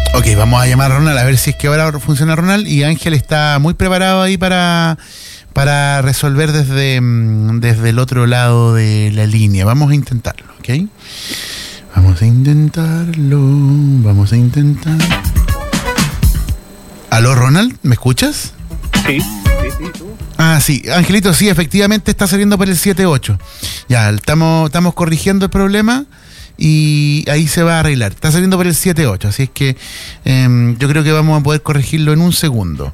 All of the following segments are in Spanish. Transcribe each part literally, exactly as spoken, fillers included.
Ok, vamos a llamar a Ronald a ver si es que ahora funciona Ronald, y Ángel está muy preparado ahí para, para resolver desde, desde el otro lado de la línea. Vamos a intentarlo, ¿ok? Vamos a intentarlo, vamos a intentar. ¿Aló, Ronald? ¿Me escuchas? Sí, sí, sí, tú. Ah, sí, Angelito, sí, efectivamente está saliendo por el siete ocho. Ya, estamos, estamos corrigiendo el problema y ahí se va a arreglar. Está saliendo por el siete ocho, así es que eh, yo creo que vamos a poder corregirlo en un segundo.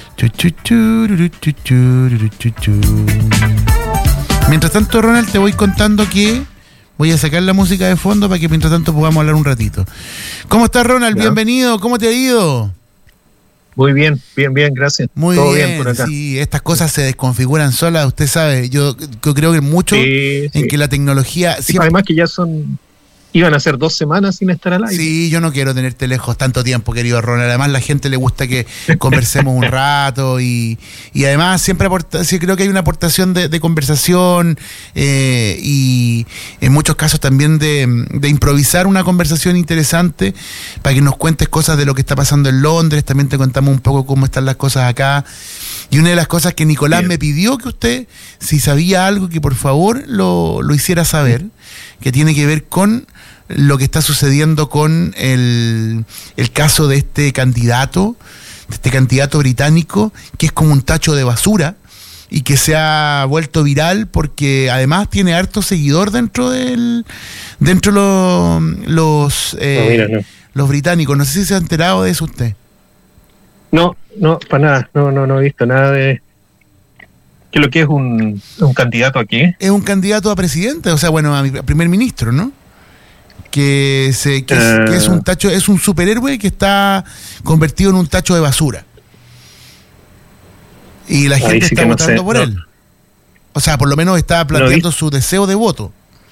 Mientras tanto, Ronald, te voy contando que voy a sacar la música de fondo para que mientras tanto podamos hablar un ratito. ¿Cómo estás, Ronald? Ya. Bienvenido, ¿cómo te ha ido? Muy bien, bien, bien, gracias. Muy Todo bien, bien por acá. Sí, estas cosas se desconfiguran solas, usted sabe. Yo, yo creo que mucho sí, sí. en que la tecnología... Siempre... Además que ya son... Iban a ser dos semanas sin estar al aire. Sí, yo no quiero tenerte lejos tanto tiempo, querido Ronald. Además, la gente le gusta que conversemos un rato y, y además siempre aporta, sí, creo que hay una aportación de, de conversación eh, y en muchos casos también de, de improvisar una conversación interesante para que nos cuentes cosas de lo que está pasando en Londres. También te contamos un poco cómo están las cosas acá. Y una de las cosas que Nicolás Bien. me pidió que usted, si sabía algo, que por favor lo, lo hiciera saber, que tiene que ver con lo que está sucediendo con el, el caso de este candidato, de este candidato británico, que es como un tacho de basura y que se ha vuelto viral porque además tiene harto seguidor dentro del dentro lo, los eh, no, mira, no. los británicos. No sé si se ha enterado de eso usted. No, no, para nada, no, no, no he visto nada de... ¿Qué es lo que es un, un candidato aquí? Es un candidato a presidente, o sea, bueno, a, a primer ministro, ¿no? Que, se, que, uh, es, que es un tacho, es un superhéroe que está convertido en un tacho de basura. Y la gente sí está votando no sé, por no. él. O sea, por lo menos está planteando no su deseo de voto.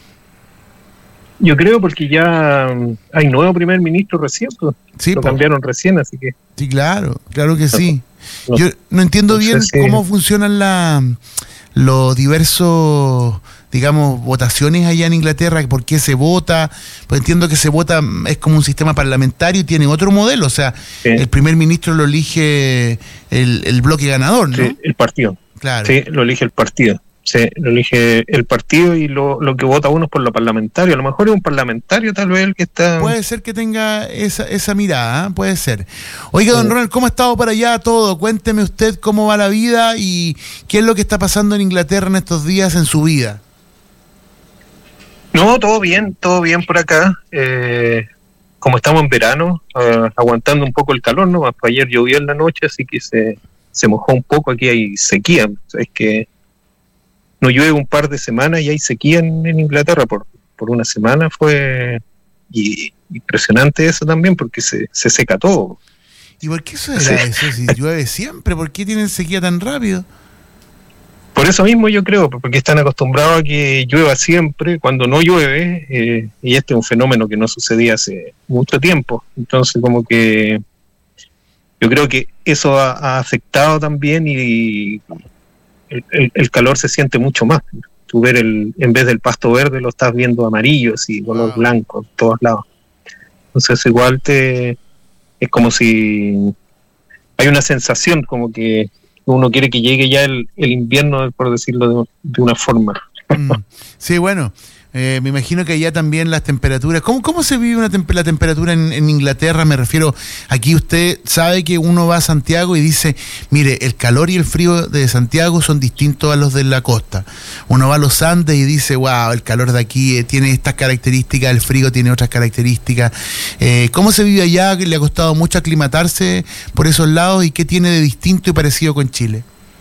Yo creo porque ya hay nuevo primer ministro recién, pues, sí, lo po. cambiaron recién, así que... Sí, claro, claro que sí. No, Yo no entiendo no bien sé cómo si... funcionan la, los diversos, digamos, votaciones allá en Inglaterra, por qué se vota. Pues entiendo que se vota, es como un sistema parlamentario y tiene otro modelo, o sea, sí. el primer ministro lo elige el, el bloque ganador, ¿no? Sí, el partido. Claro. Sí, lo elige el partido. Sí, lo elige el partido y lo, lo que vota uno es por lo parlamentario. A lo mejor es un parlamentario tal vez el que está... Puede ser que tenga esa, esa mirada, ¿eh? Puede ser. Oiga, don sí. Ronald, ¿cómo ha estado para allá todo? Cuénteme usted cómo va la vida y qué es lo que está pasando en Inglaterra en estos días en su vida. No, todo bien, todo bien por acá. Eh, como estamos en verano, uh, aguantando un poco el calor, ¿no? Ayer llovió en la noche, así que se, se mojó un poco. Aquí hay sequía, es que no llueve un par de semanas y hay sequía en, en Inglaterra por, por una semana. Fue y, impresionante eso también porque se, se seca todo. ¿Y por qué eso era sí. eso? Si llueve siempre, ¿por qué tienen sequía tan rápido? Por eso mismo yo creo, porque están acostumbrados a que llueva siempre cuando no llueve, eh, y este es un fenómeno que no sucedía hace mucho tiempo. Entonces como que yo creo que eso ha, ha afectado también y... El, el, el calor se siente mucho más. Tú ver el, en vez del pasto verde lo estás viendo amarillo, así, color wow. blanco, en todos lados. Entonces igual te es como si hay una sensación como que uno quiere que llegue ya el, el invierno, por decirlo de, de una forma. Mm. Sí, bueno, eh, me imagino que allá también las temperaturas. ¿Cómo, cómo se vive una temp- la temperatura en, en Inglaterra? Me refiero, aquí usted sabe que uno va a Santiago y dice, mire, el calor y el frío de Santiago son distintos a los de la costa. Uno va a los Andes y dice, wow, el calor de aquí eh, tiene estas características, el frío tiene otras características. Eh, ¿Cómo se vive allá? ¿Le ha costado mucho aclimatarse por esos lados? ¿Y qué tiene de distinto y parecido con Chile?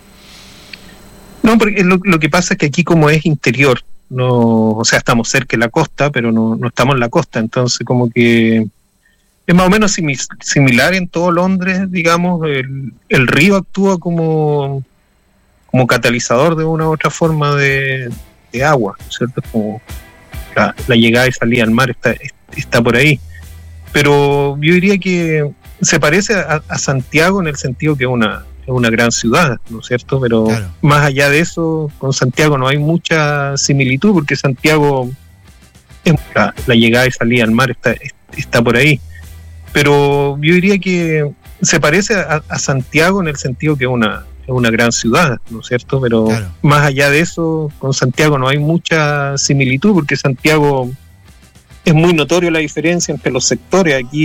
No, porque lo, lo que pasa es que aquí como es interior, no, o sea, estamos cerca de la costa, pero no, no estamos en la costa, entonces como que es más o menos simi- similar en todo Londres, digamos, el, el río actúa como, como catalizador de una u otra forma de, de agua, ¿cierto? Como la, la llegada y salida al mar está, está por ahí, pero yo diría que se parece a, a Santiago en el sentido que es una es una gran ciudad, ¿no es cierto? Pero claro. Más allá de eso, con Santiago no hay mucha similitud, porque Santiago, la, la llegada y salida al mar está, está por ahí. pero yo diría que se parece a, a Santiago en el sentido que es una, es una gran ciudad, ¿no es cierto? Pero claro, más allá de eso, con Santiago no hay mucha similitud, porque Santiago es muy notorio la diferencia entre los sectores. Aquí